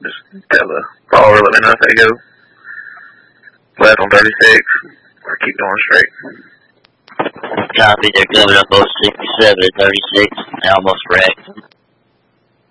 Just tell the caller, let me know if they go left on 36, or keep going straight. Copy, they're coming up 067 at 36, almost wrecked.